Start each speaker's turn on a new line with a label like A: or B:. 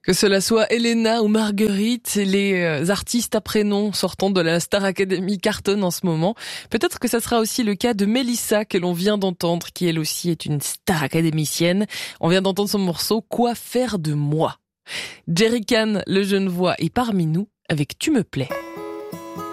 A: Que cela soit Elena ou Marguerite, les artistes à prénom sortant de la Star Academy cartonnent en ce moment. Peut-être que ça sera aussi le cas de Mélissa que l'on vient d'entendre, qui elle aussi est une star académicienne. On vient d'entendre son morceau « Quoi faire de moi ». Jerry Can, le Genevois, est parmi nous avec « Tu me plais ».